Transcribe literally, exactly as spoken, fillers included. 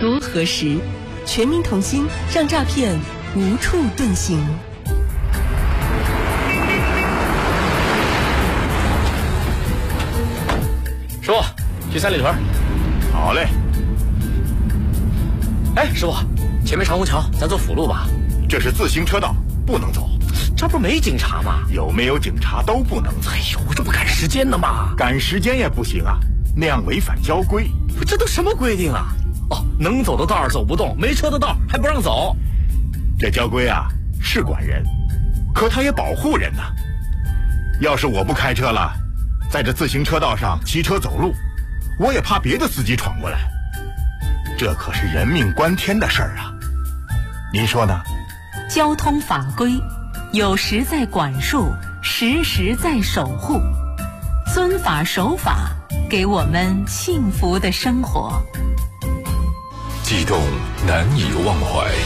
多核实，全民同心，让诈骗无处遁形。 师傅，去三里屯。 好嘞。 哎，师傅，前面长虹桥，咱走辅路吧。 这是自行车道，不能走。 这不没警察吗？ 有没有警察都不能走。 哎呦，这不赶时间呢吗？ 赶时间也不行啊，那样违反交规。 这都什么规定啊？哦，能走的道走不动，没车的道还不让走。 这交规啊是管人，可它也保护人呐。要是我不开车了，在这自行车道上骑车走路，我也怕别的司机闯过来。这可是人命关天的事儿啊，您说呢？ 交通法规有时在管束，时时在守护，遵法守法，给我们幸福的生活。 激动难以忘怀。